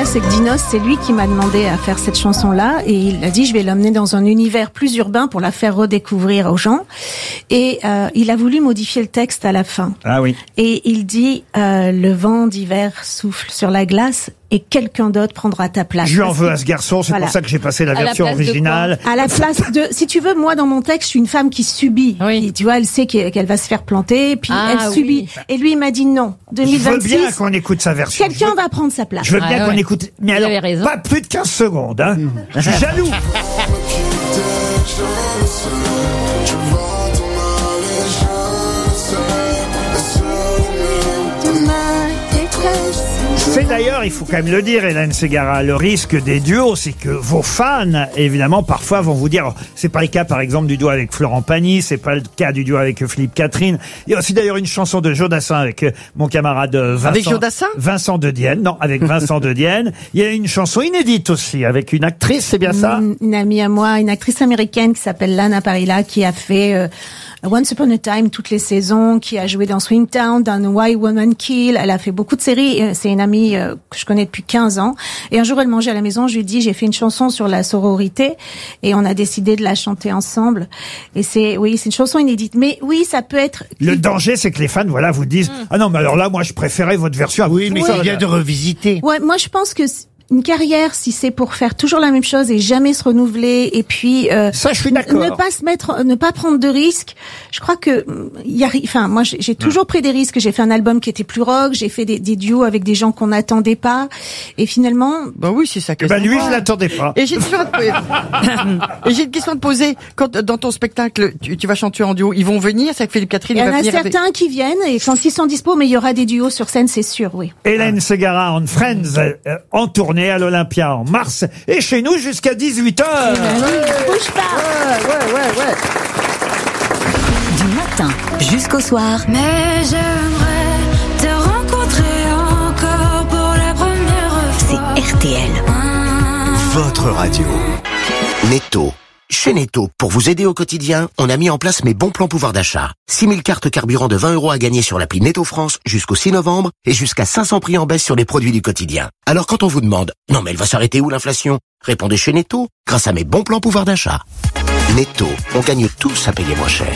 génial, c'est que Dinos, c'est lui qui m'a demandé à faire cette chanson-là, et il a dit je vais l'emmener dans un univers plus urbain pour la faire redécouvrir aux gens. Et il a voulu modifier le texte à la fin. Ah oui. Et il dit le vent d'hiver souffle sur la glace et quelqu'un d'autre prendra ta place. Je lui en veux à ce garçon, c'est pour ça que j'ai passé la version originale. À la place de, si tu veux, moi dans mon texte, je suis une femme qui subit. Oui. Et, tu vois, elle sait qu'elle va se faire planter, puis elle subit. Et lui, il m'a dit non. 2026. Je veux bien qu'on écoute sa version. Quelqu'un va prendre sa place. Je veux bien qu'on écoute. Mais alors, pas plus de 15 secondes, hein. Je suis jaloux. C'est d'ailleurs, il faut quand même le dire, Hélène Ségara, le risque des duos, c'est que vos fans, évidemment, parfois vont vous dire, c'est pas le cas par exemple du duo avec Florent Pagny, c'est pas le cas du duo avec Philippe Catherine. Il y a aussi d'ailleurs une chanson de Jodassin avec mon camarade Vincent. Avec Jodassin ? Vincent de Dienne, non, avec Vincent de Dienne. Il y a une chanson inédite aussi avec une actrice, c'est bien ça ? Une amie à moi, une actrice américaine qui s'appelle Lana Parrilla, qui a fait Once Upon a Time toutes les saisons, qui a joué dans Swingtown, dans Why Women Kill. Elle a fait beaucoup de séries. C'est une amie que je connais depuis 15 ans. Et un jour, elle mangeait à la maison. Je lui ai dit, j'ai fait une chanson sur la sororité et on a décidé de la chanter ensemble. Et c'est une chanson inédite. Mais oui, ça peut être... Le danger, c'est que les fans, voilà, vous disent, ah non, mais alors là, moi, je préférais votre version. Oui, mais il y a de revisiter. Ouais, moi, je pense que une carrière, si c'est pour faire toujours la même chose et jamais se renouveler, et puis ça, je suis d'accord. ne pas prendre de risques. Je crois que moi, j'ai toujours pris des risques. J'ai fait un album qui était plus rock, j'ai fait des duos avec des gens qu'on n'attendait pas, et finalement. Bah oui, c'est ça. Lui, je l'attendais pas. Et j'ai une question à te poser. Quand dans ton spectacle, tu vas chanter en duo, ils vont venir, c'est avec Philippe Catherine. Il y en a certains qui viennent, et quand ils sont dispo, mais il y aura des duos sur scène, c'est sûr, oui. Hélène Ségara and Friends en tournée à l'Olympia en mars et chez nous jusqu'à 18h. Bouge pas. Ouais. Du matin jusqu'au soir. Mais j'aimerais te rencontrer encore pour la première fois. C'est RTL. Votre radio. Netto. Chez Netto, pour vous aider au quotidien, on a mis en place mes bons plans pouvoir d'achat. 6000 cartes carburant de 20 € à gagner sur l'appli Netto France jusqu'au 6 novembre et jusqu'à 500 prix en baisse sur les produits du quotidien. Alors quand on vous demande, non mais elle va s'arrêter où l'inflation ? Répondez chez Netto, grâce à mes bons plans pouvoir d'achat. Netto, on gagne tous à payer moins cher.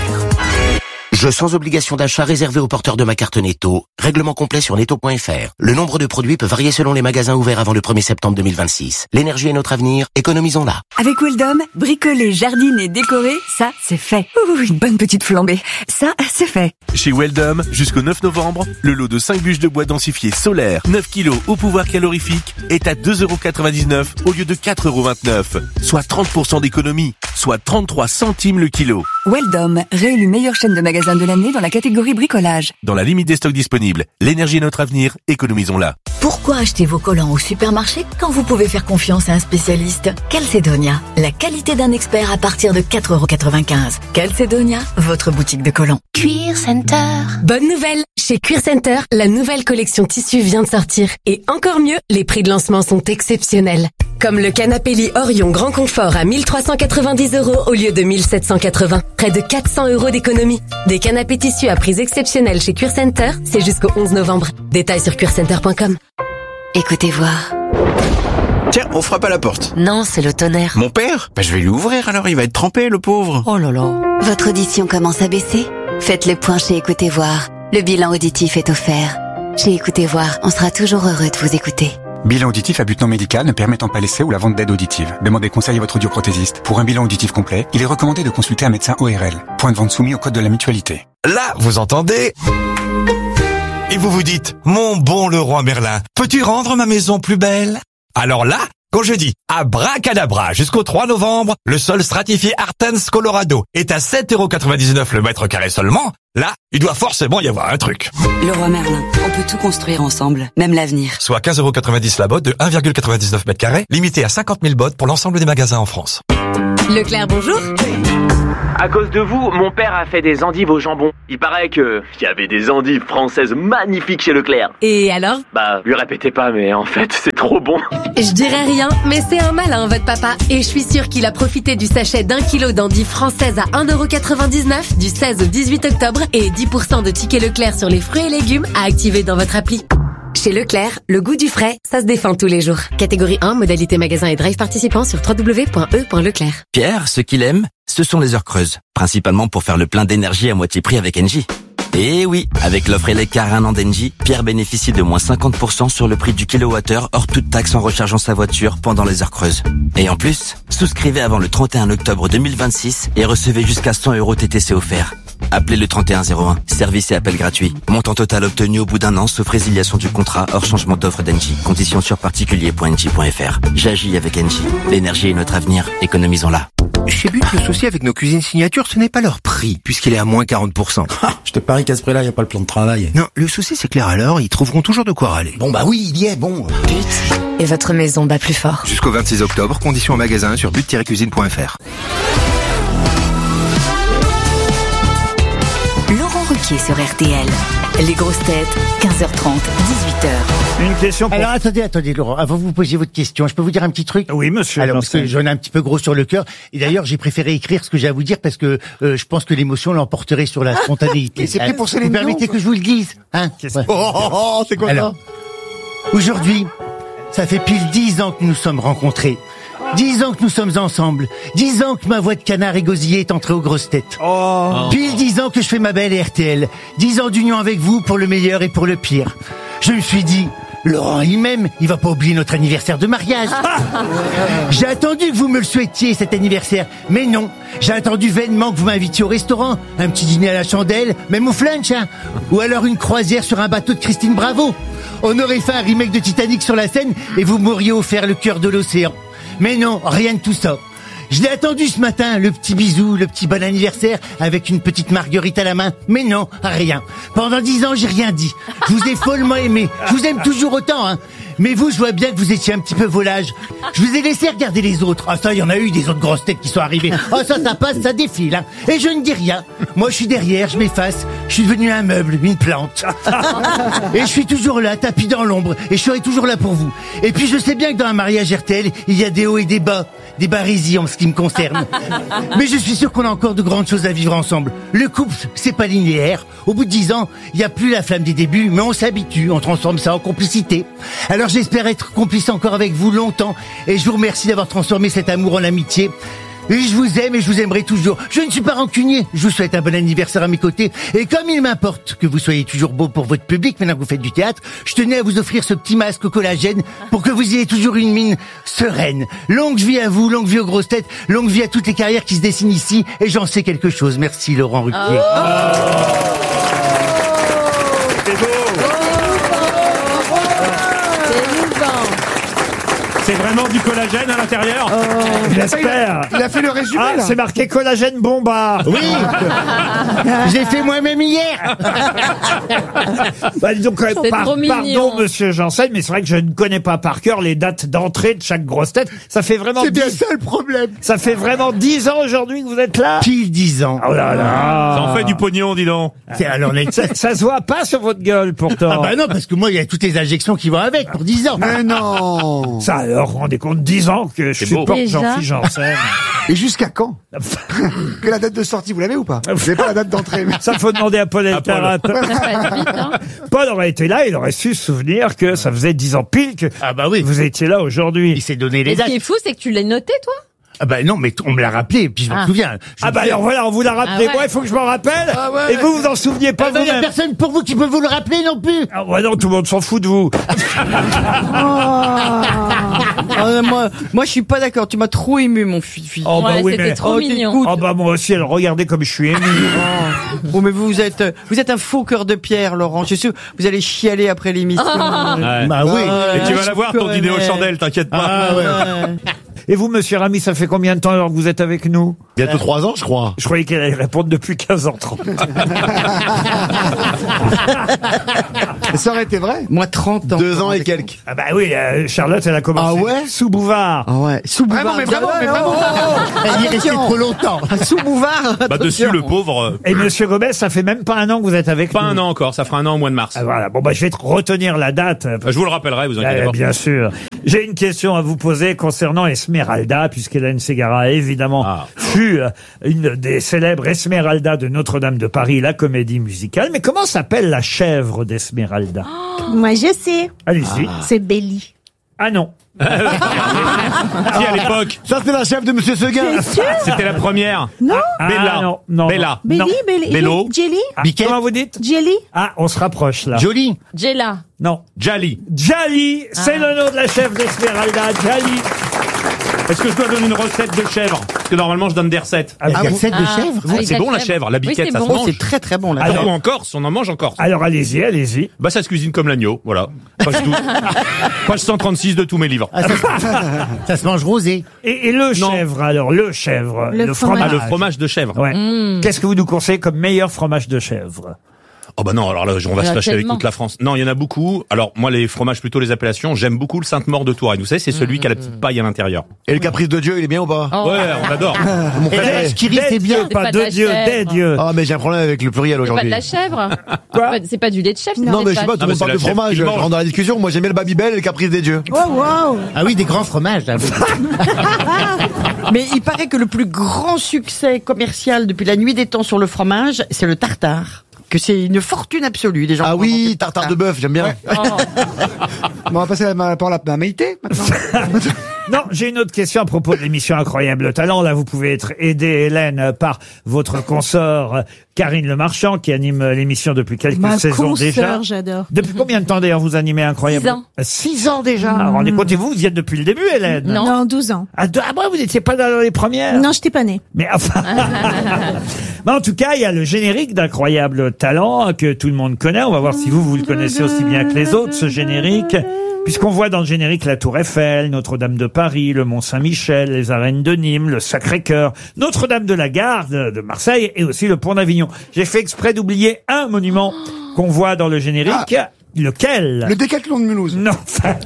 Jeu sans obligation d'achat réservé aux porteurs de ma carte Netto. Règlement complet sur netto.fr. Le nombre de produits peut varier selon les magasins ouverts avant le 1er septembre 2026. L'énergie est notre avenir, économisons-la. Avec Weldom, bricoler, jardiner, décorer, ça, c'est fait. Une bonne petite flambée. Ça, c'est fait. Chez Weldom, jusqu'au 9 novembre, le lot de 5 bûches de bois densifiées solaires, 9 kg au pouvoir calorifique, est à 2,99 € au lieu de 4,29 €. Soit 30% d'économie, soit 33 centimes le kilo. Weldom, réélu meilleure chaîne de magasins de l'année dans la catégorie bricolage. Dans la limite des stocks disponibles, l'énergie est notre avenir, économisons-la. Pourquoi acheter vos collants au supermarché quand vous pouvez faire confiance à un spécialiste ? Calcedonia, la qualité d'un expert à partir de 4,95 €. Calcedonia, votre boutique de collants. Cuir Center. Bonne nouvelle! Chez Cuir Center, la nouvelle collection tissu vient de sortir. Et encore mieux, les prix de lancement sont exceptionnels. Comme le canapé lit Orion Grand Confort à 1390 € au lieu de 1780. Près de 400 € d'économie. Des canapés tissus à prix exceptionnels chez Cuir Center, c'est jusqu'au 11 novembre. Détails sur cuircenter.com. Écoutez voir. Tiens, on frappe à la porte. Non, c'est le tonnerre. Mon père ? Je vais lui ouvrir alors, il va être trempé, le pauvre. Oh là là. Votre audition commence à baisser ? Faites le point chez Écoutez voir. Le bilan auditif est offert. Chez Écoutez voir, on sera toujours heureux de vous écouter. Bilan auditif à but non médical ne permettant pas l'essai ou la vente d'aide auditive. Demandez conseil à votre audioprothésiste. Pour un bilan auditif complet, il est recommandé de consulter un médecin ORL. Point de vente soumis au code de la mutualité. Là, vous entendez ? Et vous vous dites, mon bon Leroy Merlin, peux-tu rendre ma maison plus belle ? Alors là, quand je dis abracadabra jusqu'au 3 novembre, le sol stratifié Artens Colorado est à 7,99 € le mètre carré seulement, là, il doit forcément y avoir un truc. Leroy Merlin, on peut tout construire ensemble, même l'avenir. Soit 15,90 € la botte de 1,99 m², limité à 50 000 bottes pour l'ensemble des magasins en France. Leclerc, bonjour. À cause de vous, mon père a fait des endives au jambon. Il paraît qu'il y avait des endives françaises magnifiques chez Leclerc. Et alors ? Lui répétez pas, mais en fait, c'est trop bon. Je dirais rien, mais c'est un malin, votre papa. Et je suis sûre qu'il a profité du sachet d'1 kilo d'endives françaises à 1,99 € du 16 au 18 octobre et 10% de tickets Leclerc sur les fruits et légumes à activer dans votre appli. Chez Leclerc, le goût du frais, ça se défend tous les jours. Catégorie 1, modalité magasin et drive participant sur www.e.leclerc. Pierre, ce qu'il aime, ce sont les heures creuses. Principalement pour faire le plein d'énergie à moitié prix avec Engie. Et oui, avec l'offre Eleccar 1 an d'Engie, Pierre bénéficie de moins 50% sur le prix du kilowattheure hors toute taxe en rechargeant sa voiture pendant les heures creuses. Et en plus, souscrivez avant le 31 octobre 2026 et recevez jusqu'à 100 € TTC offerts. Appelez le 3101, service et appel gratuit. Montant total obtenu au bout d'un an, sauf résiliation du contrat hors changement d'offre d'Engie. Conditions sur particulier.engie.fr. J'agis avec Engie. L'énergie est notre avenir, économisons-la. Chez But, le souci avec nos cuisines signature, ce n'est pas leur prix, puisqu'il est à moins 40%. Je te parie qu'à ce prix-là, il n'y a pas le plan de travail. Non, le souci c'est que les râleurs, ils trouveront toujours de quoi râler. Bon bah oui, il y est, bon. But. Et votre maison bat plus fort. Jusqu'au 26 octobre, conditions en magasin sur but-cuisine.fr. Laurent Ruquier sur RTL. Les grosses têtes, 15h30, 18h. Une question pour... Alors attendez Laurent, avant que vous posiez votre question, je peux vous dire un petit truc? Oui monsieur. Alors parce que j'en ai un petit peu gros sur le cœur, et d'ailleurs j'ai préféré écrire ce que j'ai à vous dire parce que je pense que l'émotion l'emporterait sur la spontanéité. Mais c'est pris pour Céline Vous permettez que je vous le dise, hein? Ouais. Oh, c'est quoi alors, aujourd'hui, ça fait pile 10 ans que nous nous sommes rencontrés. 10 ans que nous sommes ensemble. 10 ans que ma voix de canard égosillé est entrée aux grosses têtes. Pile 10 ans que je fais ma belle RTL. 10 ans d'union avec vous pour le meilleur et pour le pire. Je me suis dit, Laurent, il m'aime, il va pas oublier notre anniversaire de mariage. J'ai attendu que vous me le souhaitiez, cet anniversaire. Mais non, j'ai attendu vainement que vous m'invitiez au restaurant. Un petit dîner à la chandelle, même au flunch, hein. Ou alors une croisière sur un bateau de Christine Bravo. On aurait fait un remake de Titanic sur la Seine et vous m'auriez offert le cœur de l'océan. Mais non, rien de tout ça. Je l'ai attendu ce matin, le petit bisou, le petit bon anniversaire, avec une petite marguerite à la main. Mais non, rien. Pendant 10 ans, j'ai rien dit. Je vous ai follement aimé. Je vous aime toujours autant, hein. Mais vous, je vois bien que vous étiez un petit peu volage. Je vous ai laissé regarder les autres. Ah ça, il y en a eu des autres grosses têtes qui sont arrivées. Ah ça passe, ça défile, hein. Et je ne dis rien. Moi, je suis derrière, je m'efface. Je suis devenu un meuble, une plante. Et je suis toujours là, tapis dans l'ombre. Et je serai toujours là pour vous. Et puis, je sais bien que dans un mariage RTL, il y a des hauts et des bas. Des barésies en ce qui me concerne. Mais je suis sûr qu'on a encore de grandes choses à vivre ensemble. Le couple, c'est pas linéaire. Au bout de 10 ans, il n'y a plus la flamme des débuts, mais on s'habitue, on transforme ça en complicité. Alors j'espère être complice encore avec vous longtemps, et je vous remercie d'avoir transformé cet amour en amitié. Et je vous aime et je vous aimerai toujours. Je ne suis pas rancunier. Je vous souhaite un bon anniversaire à mes côtés. Et comme il m'importe que vous soyez toujours beau pour votre public maintenant que vous faites du théâtre, je tenais à vous offrir ce petit masque au collagène pour que vous ayez toujours une mine sereine. Longue vie à vous, longue vie aux grosses têtes, longue vie à toutes les carrières qui se dessinent ici. Et j'en sais quelque chose. Merci Laurent Ruquier. C'est vraiment du collagène à l'intérieur. J'espère. Il a fait le résumé, Ah, là. c'est marqué collagène Bombard. Oui. J'ai fait moi-même hier. Bah, dis donc, C'est trop mignon. pardon, monsieur Janssen, mais c'est vrai que je ne connais pas par cœur les dates d'entrée de chaque grosse tête. Ça fait vraiment C'est bien ça le problème. Ça fait vraiment 10 ans aujourd'hui que vous êtes là. Pile 10 ans. Oh là là. Ça en fait du pognon, dis donc. Alors, Ça se voit pas sur votre gueule, pourtant. Ah bah non, parce que moi, il y a toutes les injections qui vont avec pour 10 ans. Mais non. Ça alors, vous vous rendez compte, 10 ans que je supporte Déjà. Jean-Philippe Janssen. Et jusqu'à quand? Que la date de sortie, vous l'avez ou pas? Vous n'avez pas la date d'entrée. Mais... Ça, faut demander à Paul Elkarat. Ça va être vite, hein. Paul aurait été là, il aurait su se souvenir que ça faisait 10 ans pile que Ah bah oui. vous étiez là aujourd'hui. Il s'est donné les Et ce dates. qui est fou, c'est que tu l'as noté, toi. Ah bah non, mais on me l'a rappelé, et puis je me souviens. Ah bah alors voilà, on vous l'a rappelé. Ah ouais. Moi, il faut que je m'en rappelle. Ah ouais. Et vous en souveniez pas Ah bah, il y a vous-même. personne pour vous qui peut vous le rappeler non plus. Ah ouais, non, tout le monde s'en fout de vous. Moi, je suis pas d'accord. Tu m'as trop ému, mon fils. Oh bah Ouais, oui, c'était mais... trop mignon. Écoute. Oh bah moi aussi, alors regardez comme je suis ému. Oh, mais vous êtes un faux cœur de pierre, Laurent. Je suis sûr, vous allez chialer après l'émission. Ouais. Bah oui. Et tu vas la voir, ton dîner aux chandelles, t'inquiète pas. Ah ouais. Et vous, monsieur Rami, ça fait combien de temps alors que vous êtes avec nous? Bientôt 3 ans, je crois. Je croyais qu'elle allait répondre depuis 15h30. Ça aurait été vrai. Moi, 30 ans. 2 ans et quelques. Ah bah oui, Charlotte, elle a commencé Ah ouais sous Bouvard. Ah ouais. Sous Vraiment, Bouvard. mais vraiment, mais vraiment. Elle y est restée trop longtemps. Sous Bouvard. Bah dessus, le pauvre. Et monsieur Gomez, ça fait même pas un an que vous êtes avec Pas nous. un an encore, ça fera un an au mois de mars. Ah, voilà, bon bah je vais retenir la date. Je vous le rappellerai, vous inquiétez pas. Bien sûr. J'ai une question à vous poser concernant Esme Esmeralda, puisqu'Hélène Ségara, évidemment, fut une des célèbres Esmeralda de Notre-Dame de Paris, la comédie musicale. Mais comment s'appelle la chèvre d'Esmeralda? Moi, je sais. Allez-y. C'est Belly. Ah non. Si, à l'époque. Ça, c'est la chef de Monsieur Seguin. C'est sûr? C'était la première. Non. Bella. non, non. Bella. Belly, Non. Belly. Bello. Jelly? Comment vous dites? Jelly? Ah, on se rapproche là. Jolie. Jella. Non. Jali. Jali, c'est le nom de la chef d'Esmeralda, Jali. Est-ce que je dois donner une recette de chèvre? Parce que normalement, je donne des recettes. Ah, vous- Recette de chèvre. Avec C'est la bon, la chèvre. La biquette, oui, ça c'est se bon. mange. C'est très très bon là. Alors, en Corse, on en mange en Corse. Alors allez-y, allez-y. Bah, ça se cuisine comme l'agneau, voilà. Page 12. Page 136 de tous mes livres. Ah, ça se mange rosé. Et le chèvre, alors, le chèvre. Le fromage. Ah, le fromage de chèvre. Ouais. Qu'est-ce que vous nous conseillez comme meilleur fromage de chèvre? Oh bah non, alors là, on va Il y se en a fâcher avec tellement. toute la France. Non, il y en a beaucoup. Alors, moi, les fromages, plutôt les appellations, j'aime beaucoup le Sainte-Maure de Touraine. Vous savez, c'est celui qui a la petite paille à l'intérieur. Et le caprice de Dieu, il est bien ou pas? Oh. Ouais, on adore. Mon Et frère. des- Kiri, des c'est bien. dieux, pas pas de de la Dieu, chèvre. des dieux. Ah, mais j'ai un problème avec le pluriel C'est pas de aujourd'hui. la chèvre. Quoi? C'est pas du lait de chèvre. c'est Non, des mais je sais pas, pâtes. tout le monde c'est parle la de chèvre fromage. qui Je le mange. rentre dans la discussion. Moi, j'aimais le Babybel et le caprice des dieux. Oh, wow. Ah oui, des grands fromages. Là. Mais il paraît que le plus grand succès commercial depuis la nuit des temps sur le fromage, c'est le tartare. Que c'est une fortune absolue. Des gens Ah qui ont oui, inventé tartare de bœuf, j'aime bien. Oh. On va passer la parole à Maïté, maintenant. Non, j'ai une autre question à propos de l'émission Incroyable Talent. Là, vous pouvez être aidé, Hélène, par votre consort Karine Le Marchand, qui anime l'émission depuis quelques Ma saisons déjà. consoeur, j'adore. Depuis combien de temps d'ailleurs vous animez Incroyable? 6 ans. 6 ans déjà. Alors, rendez-vous, vous y êtes depuis le début, Hélène? Non, 12 ans. Ah, moi, vous n'étiez pas dans les premières? Non, je t'ai pas né. Mais enfin. Mais en tout cas, il y a le générique d'Incroyable Talent que tout le monde connaît. On va voir si vous le connaissez aussi bien que les autres, ce générique. Puisqu'on voit dans le générique la Tour Eiffel, Notre-Dame de Paris, le Mont-Saint-Michel, les arènes de Nîmes, le Sacré-Cœur, Notre-Dame de la Garde de Marseille et aussi le Pont d'Avignon. J'ai fait exprès d'oublier un monument qu'on voit dans le générique. Lequel? Le décathlon de Mulhouse. Non.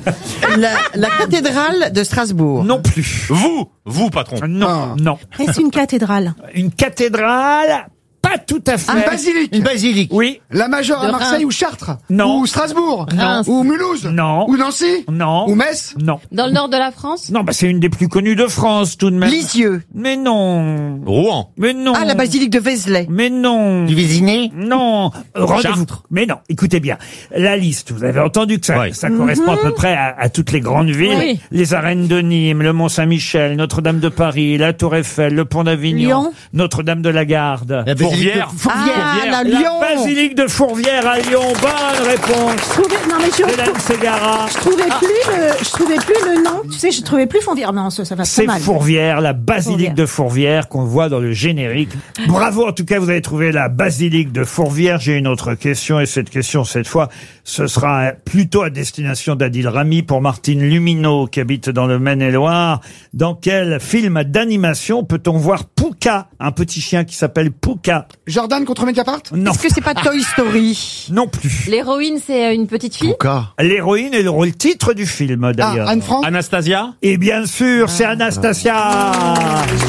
la cathédrale de Strasbourg. Non plus. Vous, patron. Non, non. Est-ce une cathédrale? Une cathédrale? Pas tout à fait. Une basilique. Une basilique. Oui. La Major à De Marseille Reims. ou Chartres? Non. Ou Strasbourg? Reims. Ou Mulhouse? Non. Ou Nancy? Non. Ou Metz? Non. Dans le nord de la France. Non, bah c'est une des plus connues de France tout de même. Lisieux. Mais non. Rouen. Mais non. Ah, la basilique de Vézelay. Mais non. Du Vésiné. Non. Rendez-vous. Chartres. Mais non. Écoutez bien. La liste, vous avez entendu que ça, Ouais. ça correspond à peu près à toutes les grandes villes. Oui. Les arènes de Nîmes, le Mont-Saint-Michel, Notre-Dame de Paris, la Tour Eiffel, le Pont d'Avignon, Lyon. Notre-Dame de la Garde. La basilique de Fourvière. Fourvière. Ah, la La Lyon. basilique de Fourvière à Lyon. Bonne réponse. Non, mais Hélène Ségara. je trouvais plus le nom. Tu sais, je trouvais plus Fourvière. Non, ça va très C'est mal. Fourvière, la basilique de Fourvière qu'on voit dans le générique. Bravo, en tout cas, vous avez trouvé la basilique de Fourvière. J'ai une autre question, et cette question, cette fois, ce sera plutôt à destination d'Adil Rami pour Martine Lumineau, qui habite dans le Maine-et-Loire. Dans quel film d'animation peut-on voir Pouka, un petit chien qui s'appelle Pouka? Jordan contre Mediapart? Non. Est-ce que c'est pas Toy Story? Non plus. L'héroïne, c'est une petite fille. L'héroïne est le rôle titre du film, d'ailleurs. Anne Frank? Anastasia. Et bien sûr, c'est Anastasia.